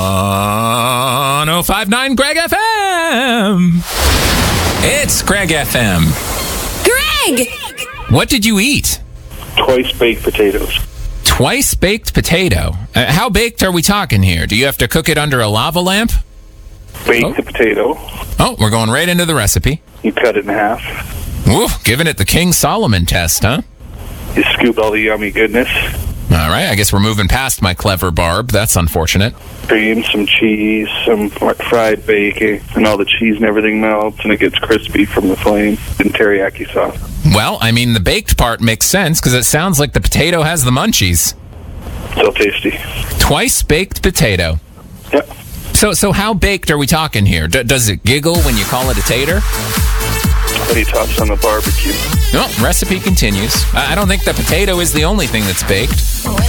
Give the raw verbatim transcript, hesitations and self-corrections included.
On oh five nine Greg F M. It's Greg F M. Greg! What did you eat? Twice baked potatoes. Twice baked potato. Uh, how baked are we talking here? Do you have to cook it under a lava lamp? Bake Oh. the potato. Oh, we're going right into the recipe. You cut it in half. Ooh, giving it the King Solomon test, huh? You scoop all the yummy goodness. All right, I guess we're moving past my clever barb. That's unfortunate. Cream, some cheese, some fr- fried bacon, and all the cheese and everything melts, and it gets crispy from the flame. And teriyaki sauce. Well, I mean, the baked part makes sense because it sounds like the potato has the munchies. So tasty. Twice baked potato. Yep. So, so how baked are we talking here? D- does it giggle when you call it a tater? Honey tops on the barbecue. No, recipe continues. I I don't think the potato is the only thing that's baked.